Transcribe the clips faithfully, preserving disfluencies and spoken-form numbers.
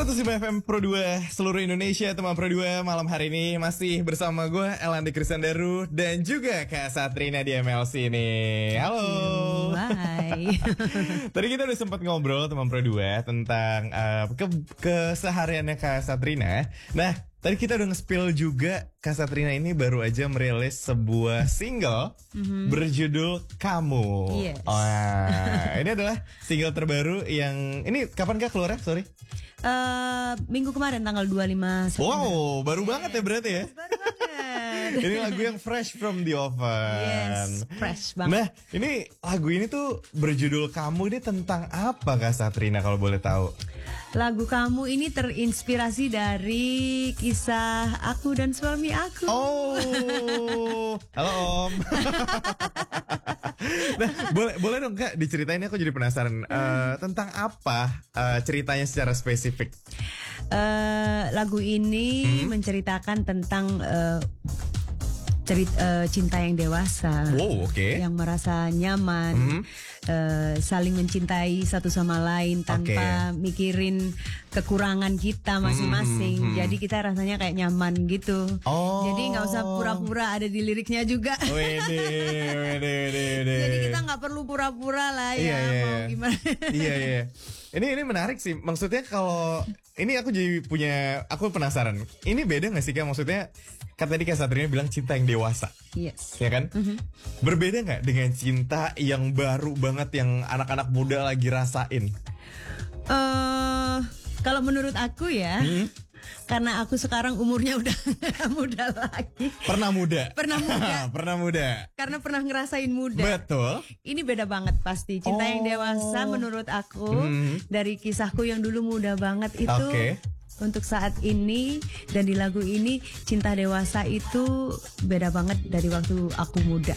seratus lima F M Pro dua seluruh Indonesia, teman Pro dua. Malam hari ini masih bersama gue Elandi Krisandaru dan juga Kak Satrina di M L C ini. Halo. Hai. Tadi kita udah sempat ngobrol teman Pro dua tentang uh, ke kesehariannya Kak Satrina. Nah, tadi kita udah nge-spill juga Kak Satrina ini baru aja merilis sebuah single mm-hmm. berjudul Kamu. Yes. Wah, ini adalah single terbaru yang ini kapan Kak keluar? Sorry. Uh, minggu kemarin tanggal dua puluh lima September. Wow, baru yes. banget ya berarti ya. Baru banget. Ini lagu yang fresh from the oven. Yes, fresh banget. Nah, ini lagu ini tuh berjudul Kamu, ini tentang apa Kak Satrina kalau boleh tahu? Lagu Kamu ini terinspirasi dari kisah aku dan suami aku. Oh, halo Om. Nah, boleh boleh dong Kak diceritain, aku jadi penasaran uh, tentang apa uh, ceritanya secara spesifik. Uh, lagu ini hmm? menceritakan tentang uh, cerita uh, cinta yang dewasa, wow, okay. yang merasa nyaman, mm-hmm. uh, saling mencintai satu sama lain tanpa okay. mikirin kekurangan kita masing-masing. Mm-hmm. Jadi kita rasanya kayak nyaman gitu. Oh. Jadi nggak usah pura-pura ada di liriknya juga. Wede, wede, wede, wede. Jadi kita nggak perlu pura-pura lah ya, iya, iya, mau gimana? Iya iya. Ini ini menarik sih. Maksudnya kalau ini aku jadi punya, aku penasaran. Ini beda nggak sih Kak? Maksudnya kan tadi Kak Satrina bilang cinta yang dewasa. Yes. Ya kan? Mm-hmm. Berbeda nggak dengan cinta yang baru banget yang anak-anak muda lagi rasain? Uh, kalau menurut aku ya. Hmm? Karena aku sekarang umurnya udah muda lagi. Pernah muda. Pernah muda. Pernah muda. Karena pernah ngerasain muda. Betul. Ini beda banget pasti. Cinta oh. yang dewasa menurut aku hmm. dari kisahku yang dulu muda banget itu. Okay. Untuk saat ini dan di lagu ini cinta dewasa itu beda banget dari waktu aku muda.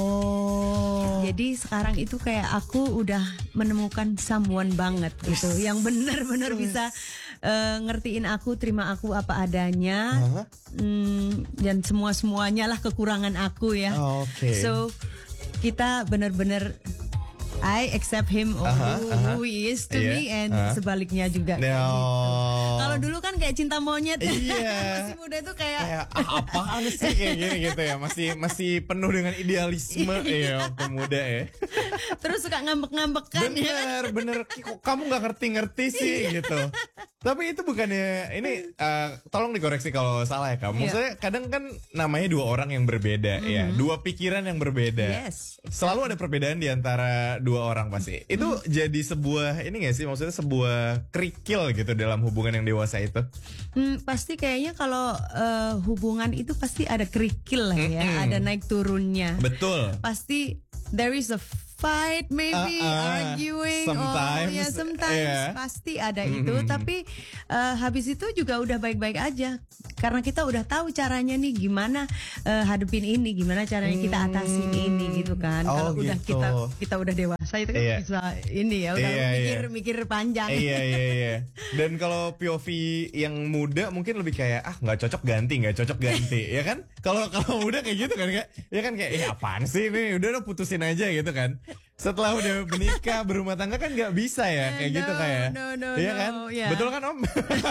Oh. Jadi sekarang itu kayak aku udah menemukan someone banget gitu, yes. yang benar-benar yes. bisa uh, ngertiin aku, terima aku apa adanya, uh-huh. hmm, dan semua semuanya lah kekurangan aku ya. Oh, okay. So kita benar-benar I accept him or uh-huh, who, uh-huh. who he is to yeah, me and uh-huh. sebaliknya juga. No. Gitu. Kalau dulu kan kayak cinta monyet, yeah. masih muda itu kayak, kayak ah, apaan sih kayak gini gitu ya, masih masih penuh dengan idealisme ya waktu muda ya. Terus suka ngambek-ngambek kan? Bener, ya? bener. Kok kamu nggak ngerti-ngerti sih gitu. Tapi itu bukannya ini, uh, tolong dikoreksi kalau salah ya Kak. Maksudnya yeah. kadang kan namanya dua orang yang berbeda mm-hmm. ya, dua pikiran yang berbeda. Yes. Selalu ada perbedaan di antara dua orang pasti. Itu mm. jadi sebuah ini nggak sih? Maksudnya sebuah kerikil gitu dalam hubungan yang dewasa itu? Hmm, pasti kayaknya kalau uh, hubungan itu pasti ada kerikil lah ya, mm-hmm. ada naik turunnya. Betul. Pasti there is a fight, maybe uh, uh, arguing, sometimes, oh ya sometimes yeah. pasti ada mm-hmm. itu. Tapi uh, habis itu juga udah baik-baik aja, karena kita udah tahu caranya nih gimana uh, hadepin ini, gimana caranya kita atasin hmm. ini gitu kan. Oh, kalau gitu. udah kita kita udah dewasa itu kan yeah. bisa ini ya, udah yeah, mikir-mikir yeah. panjang. Iya iya iya. Dan kalau P O V yang muda mungkin lebih kayak ah nggak cocok ganti, nggak cocok ganti, ya kan? Kalau kalau muda kayak gitu kan Kak, ya kan kayak eh apaan sih nih, udah udah putusin aja gitu kan. Setelah udah menikah berumah tangga kan nggak bisa ya kayak no, gitu kayak, no, no, iya no, kan? Yeah. Betul kan Om?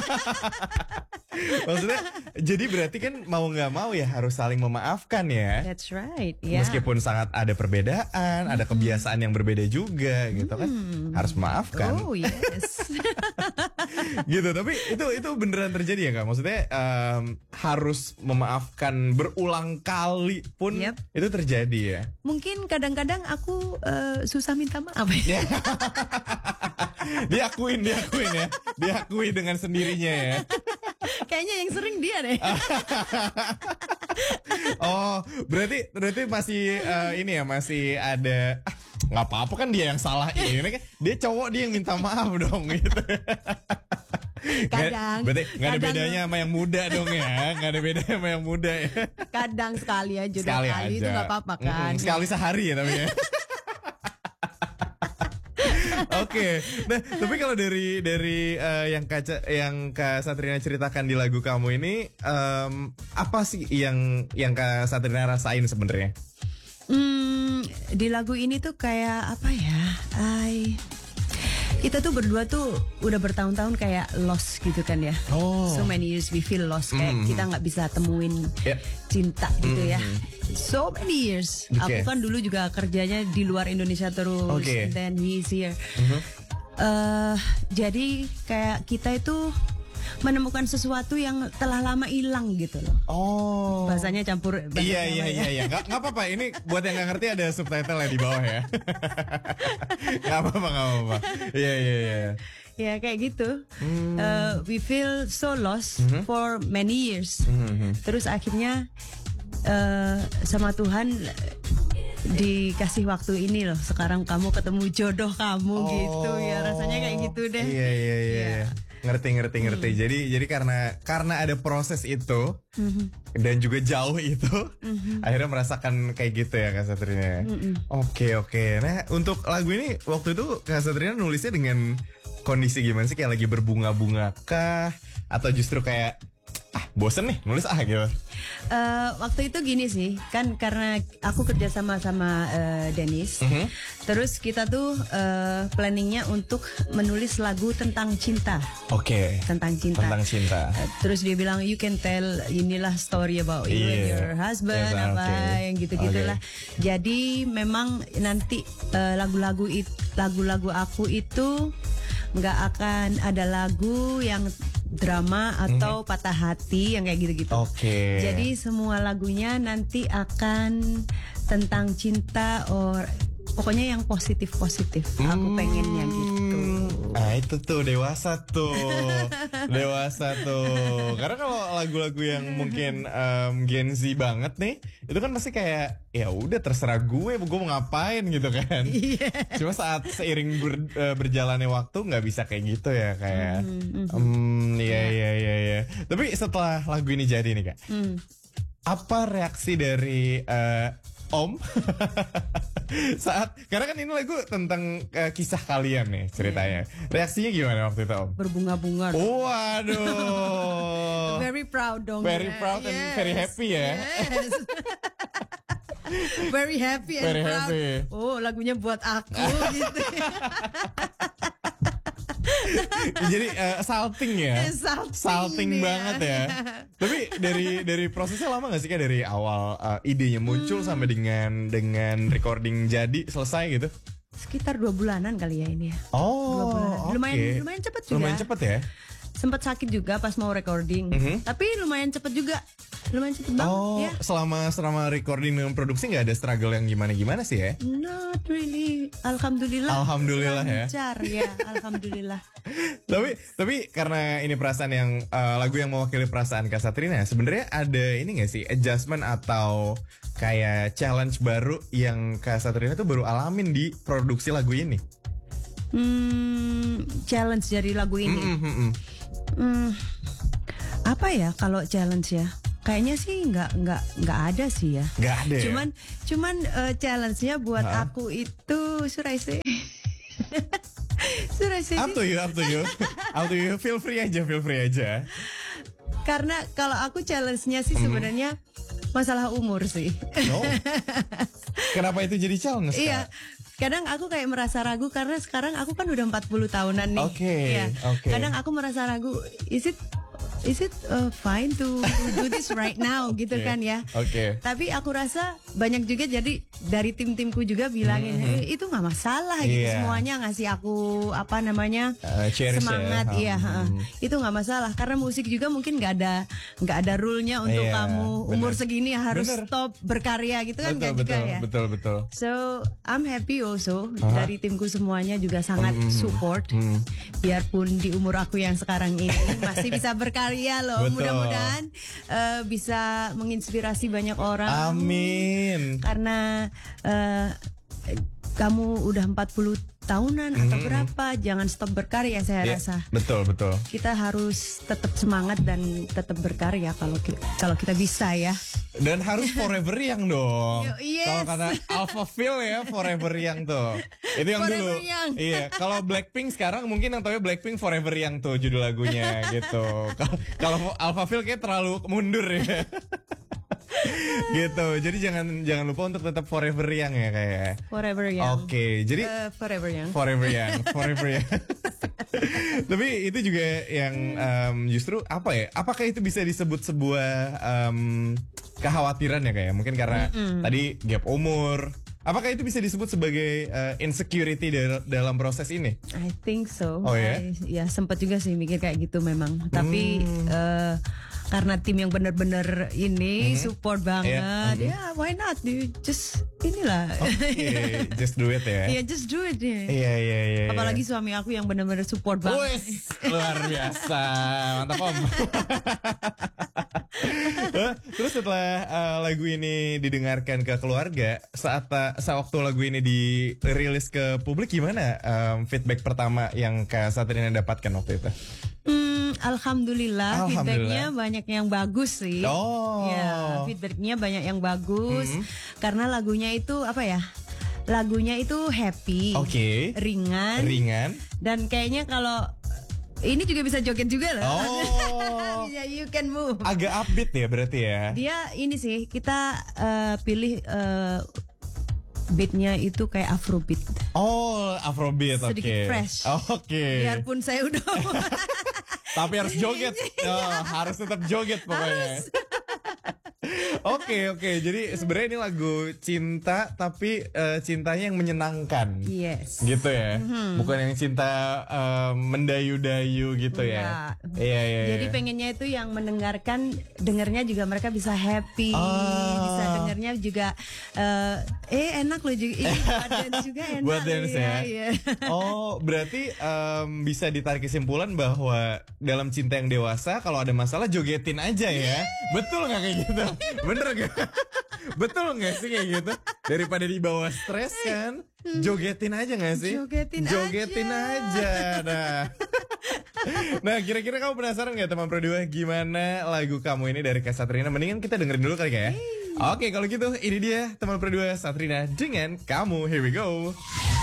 Maksudnya jadi berarti kan mau nggak mau ya harus saling memaafkan ya. That's right. Yeah. Meskipun sangat ada perbedaan, mm-hmm. ada kebiasaan yang berbeda juga gitu kan, mm. harus memaafkan. Oh yes. Gitu, tapi itu itu beneran terjadi ya Kak? Maksudnya um, harus memaafkan berulang kali pun yep. itu terjadi ya? Mungkin kadang-kadang aku uh, susah minta maaf ya. Diakuin, diakuin ya. Diakui dengan sendirinya ya. Kayaknya yang sering dia deh. Oh, berarti berarti masih uh, ini ya, masih ada ah, nggak apa-apa kan dia yang salah ini kan. Dia cowok, dia yang minta maaf dong gitu. Kadang. Berarti nggak ada bedanya sama yang muda dong ya. Nggak ada bedanya sama yang muda ya. Kadang sekali aja, sekali dua kali aja. Itu nggak apa-apa kan. Mm-hmm, sekali sehari ya tapi ya. Oke, okay. Nah tapi kalau dari dari uh, yang Kak yang Kak Satrina ceritakan di lagu Kamu ini, um, apa sih yang yang Kak Satrina rasain sebenarnya? Hmm, di lagu ini tuh kayak apa ya? I kita tuh berdua tuh udah bertahun-tahun kayak lost gitu kan ya. Oh. So many years we feel lost, kayak Mm-hmm. kita nggak bisa temuin Yeah. cinta gitu ya. Mm-hmm. So many years. Okay. Aku kan dulu juga kerjanya di luar Indonesia terus. Okay. And then he is here. Mhm. Eh, jadi kayak kita itu menemukan sesuatu yang telah lama hilang gitu loh. Oh. Bahasanya campur. bahasa Iya Jawa iya ya. iya iya. Nggak nggak apa-apa. Ini buat yang nggak ngerti ada subtitle ya di bawah ya. Nggak apa-apa nggak apa-apa. Iya iya iya. Ya kayak gitu. Hmm. Uh, we feel so lost Mhm. for many years. Mhm. Terus akhirnya uh, sama Tuhan dikasih waktu ini loh. Sekarang kamu ketemu jodoh kamu gitu ya. Rasanya kayak gitu deh. Iya iya iya. Iya. iya. Ngerti ngerti ngerti. Hmm. Jadi jadi karena karena ada proses itu dan juga jauh itu, akhirnya merasakan kayak gitu ya Kak Satrina. Oke oke. Nah untuk lagu ini waktu itu Kak Satrina nulisnya dengan kondisi gimana sih? Kayak lagi berbunga-bunga kah? Atau justru kayak ah bosen nih nulis ah gitu? Eh, waktu itu gini sih, kan karena aku kerja sama sama eh, Dennis, Mhm. terus kita tuh eh, planningnya untuk menulis lagu tentang cinta, Oke. tentang cinta. Tentang cinta. Eh, terus dia bilang you can tell inilah story about you and Iya. your husband Yes, apa okay. yang gitu-gitulah. Jadi memang nanti eh, lagu-lagu it- lagu-lagu aku itu nggak akan ada lagu yang drama atau patah hati yang kayak gitu-gitu. Oke. Jadi semua lagunya nanti akan tentang cinta or pokoknya yang positif-positif. Aku pengennya gitu. Nah itu tuh dewasa tuh. Dewasa tuh. Karena kalau lagu-lagu yang mungkin um, Gen Z banget nih, itu kan pasti kayak ya udah terserah gue, gue mau ngapain gitu kan. Cuma saat seiring ber- eh, berjalannya waktu nggak bisa kayak gitu ya kayak. Hmm, iya iya iya iya. Tapi setelah lagu ini jadi nih Kak, Hmm. apa reaksi dari eh, Om saat karena kan ini lagu tentang eh, kisah kalian nih ceritanya. Reaksinya gimana waktu itu Om? Berbunga-bunga. Waduh. Very proud dong. Very ya. proud and Yes. very happy ya. Yes. Very happy and Very proud. happy. Oh, lagunya buat aku gitu. Jadi eh, salting ya. Salting Salting nih ya. banget ya. Tapi dari dari prosesnya lama gak sih Kak dari awal eh, idenya muncul sampai dengan dengan recording jadi selesai gitu? Sekitar dua bulanan kali ya ini ya. Oh, Dua bulan. oke. Lumayan- lumayan cepet juga. Lumayan cepet ya. Sempat sakit juga pas mau recording. Mhm. Tapi lumayan cepet juga. Lumayan cepet banget Oh, ya. selama selama recording dengan produksi nggak ada struggle yang gimana-gimana sih ya? Not really. Alhamdulillah. Alhamdulillah ya. Lancar ya. Alhamdulillah. tapi tapi karena ini perasaan yang eh, lagu yang mewakili perasaan Kak Satrina, sebenarnya ada ini nggak sih adjustment atau kayak challenge baru yang Kak Satrina tuh baru alamin di produksi lagu ini? Hmm, challenge dari lagu ini. Mm, mm, mm. Hmm, apa ya kalau challenge ya? Kayaknya sih nggak nggak nggak ada sih ya. Nggak ada. ya? Cuman cuman eh, challenge-nya buat Hah? aku itu should I say? Should I say Up to you, up to you, up to you. Feel free aja, feel free aja. Karena kalau aku challenge-nya sih sebenarnya masalah umur sih. No. Kenapa itu jadi challenge? Kak? Iya. Kadang aku kayak merasa ragu karena sekarang aku kan udah empat puluh tahunan nih. Oke, Iya. oke. Kadang aku merasa ragu, is it is it uh, fine to do this right now gitu Oke, kan ya. Oke. Tapi aku rasa banyak juga jadi dari tim-timku juga bilangin "Eh, itu nggak masalah gitu, Iya. semuanya ngasih aku apa namanya Uh, cherish ya. semangat iya ha. Hmm. Itu nggak masalah karena musik juga mungkin nggak ada nggak ada rule-nya untuk Iya, kamu umur bener. segini harus Bener. stop berkarya gitu kan Betul, nggak juga betul, ya. betul, betul. So I'm happy also dari timku semuanya juga sangat support. Hmm. Biarpun di umur aku yang sekarang ini masih bisa berkarya loh. Betul. Mudah-mudahan eh, bisa menginspirasi banyak orang. Amin. Karena eh, kamu udah empat puluh tahunan atau berapa, jangan stop berkarya saya Ya, rasa. betul, betul. Kita harus tetap semangat dan tetap berkarya kalau ki- kalau kita bisa ya. Dan harus forever young dong. Yo, yes. Kalau kata Alpha Phil ya forever young tuh. Itu yang Forever dulu. Young. Iya. Kalau Blackpink sekarang mungkin yang tahu Blackpink forever young tuh judul lagunya gitu. Kalau- Kalau Alpha Phil kayak terlalu mundur ya. Gitu. Jadi jangan jangan lupa untuk tetap forever young ya kayak. Forever young. Oke, jadi Uh, forever young. forever young, forever young. Tapi itu juga yang um, justru apa ya? Apakah itu bisa disebut sebuah um, kekhawatiran ya kayak? Mungkin karena Mm-mm. tadi gap umur. Apakah itu bisa disebut sebagai uh, insecurity dal- dalam proses ini? I think so. Oh ya? I, ya sempat juga sih mikir kayak gitu memang. Tapi hmm. uh, karena tim yang benar-benar ini hmm. support banget, yeah. ya yeah, why not? You just inilah. Okay, just do it ya. Iya, yeah, just do it ya. Iya iya iya. Apalagi suami aku yang benar-benar support banget. Wih, luar biasa, mantap om. Terus setelah uh, lagu ini didengarkan ke keluarga, saat uh, saat waktu lagu ini dirilis ke publik, gimana um, feedback pertama yang Kak Satrina dapatkan waktu itu? Hmm, alhamdulillah, alhamdulillah. Feedbacknya banyak yang bagus sih. Oh. Ya, feedbacknya banyak yang bagus hmm. karena lagunya itu apa ya? Lagunya itu happy, okay. ringan, ringan, dan kayaknya kalau ini juga bisa joget juga loh. Oh. Ya, you can move. Agak upbeat ya berarti ya. Dia ini sih kita uh, pilih uh, beatnya itu kayak Afrobeat. Oh, Afrobeat, oke. Sedikit okay. fresh. Oke. Okay. Biarpun saya udah. Tapi harus joget. Oh, harus tetap joget pokoknya. Oke oke, okay. Jadi sebenarnya ini lagu cinta tapi uh, cintanya yang menyenangkan. Yes. Gitu ya, mm-hmm. bukan yang cinta uh, mendayu-dayu gitu. Enggak. Ya. Iya iya. Jadi iya. pengennya itu yang mendengarkan, dengarnya juga mereka bisa happy, oh. bisa dengarnya juga uh, eh enak loh juga, ini buat dance juga enak. Buat dance ya. ya. Oh berarti um, bisa ditarik kesimpulan bahwa dalam cinta yang dewasa kalau ada masalah jogetin aja ya. Betul nggak kayak gitu? Bener gak? Betul gak sih kayak gitu? Daripada dibawa stres kan, jogetin aja gak sih? Jogetin, jogetin aja. aja. Nah, nah kira-kira kamu penasaran gak teman Pro dua gimana lagu kamu ini dari Kak Satrina? Mendingan kita dengerin dulu kali ya. Hey. Oke kalau gitu ini dia teman Pro dua Satrina dengan Kamu. Here we go.